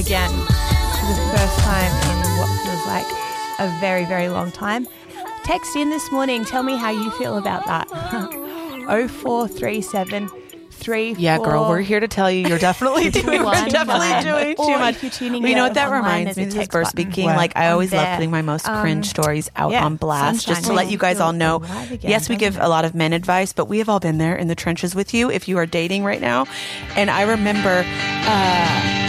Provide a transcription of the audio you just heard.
again for the first time in what feels like a very, very long time. Text in this morning. Tell me how you feel about that. 0437 Yeah, girl, we're here to tell you you're definitely doing too much. You know what that reminds me? This is Burr speaking. Like, I always love putting my most cringe stories out on blast, just to let you guys all know. Yes, we give a lot of men advice, but we have all been there in the trenches with you if you are dating right now. And I remember